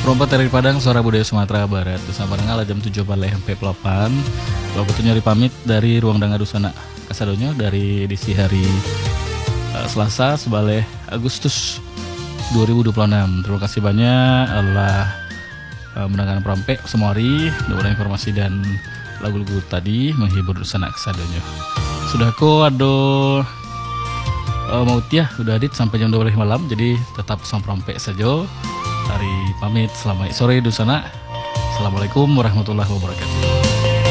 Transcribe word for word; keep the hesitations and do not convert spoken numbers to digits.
Perompat dari Padang, suara budaya Sumatera Barat. Bersama dengan jam tujuh balik sampai delapan. Kalau betul nyari pamit dari Ruang Danga Dusana Kasadonyo dari edisi hari uh, Selasa sebalik Agustus dua ribu dua puluh enam. Terima kasih banyak Allah uh, mendengarkan Perampe semua hari. Mudah informasi dan lagu-lagu tadi menghibur Dusana Kasadonyo. Sudah ko ado uh, mau tiah udah adit sampai jam dua belas malam. Jadi tetap sama Perampe saja. Hari pamit selamat sore Dusana. Assalamualaikum warahmatullahi wabarakatuh.